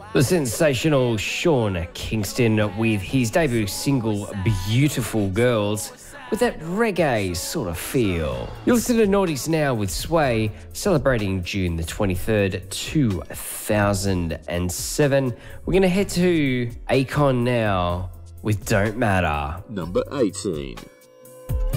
The sensational Sean Kingston with his debut single Beautiful Girls with that reggae sort of feel. You listen to Naughties Now with Sway, celebrating June the 23rd, 2007. We're going to head to Akon now with Don't Matter. Number 18.